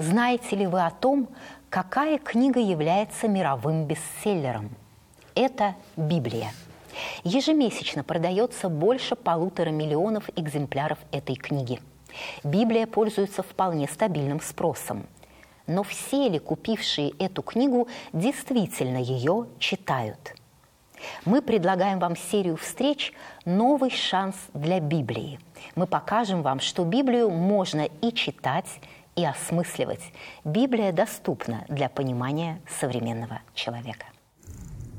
Знаете ли вы о том, какая книга является мировым бестселлером? Это Библия. Ежемесячно продается больше 1,5 миллиона экземпляров этой книги. Библия пользуется вполне стабильным спросом. Но все ли купившие эту книгу действительно ее читают? Мы предлагаем вам серию встреч «Новый шанс для Библии». Мы покажем вам, что Библию можно и читать, и осмысливать. Библия доступна для понимания современного человека.